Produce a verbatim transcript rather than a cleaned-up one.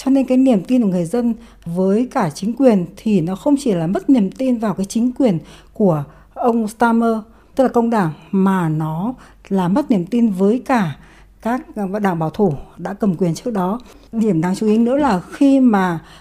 Cho nên cái niềm tin của người dân với cả chính quyền thì nó không chỉ là mất niềm tin vào cái chính quyền của ông Starmer, tức là công đảng, mà nó là mất niềm tin với cả các đảng bảo thủ đã cầm quyền trước đó. Điểm đáng chú ý nữa là khi mà